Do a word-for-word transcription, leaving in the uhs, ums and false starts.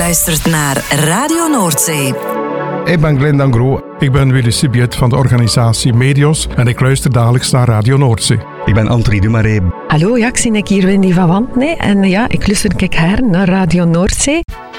Luistert naar Radio Noordzee. Ik ben Glenn Dangro. Ik ben Willy Sibiet van de organisatie Medios en ik luister dagelijks naar Radio Noordzee. Ik ben Anthony Dumaré. Hallo, ja, ik zie ik hier Wendy van Wantne en ja, ik luister kijk her naar Radio Noordzee.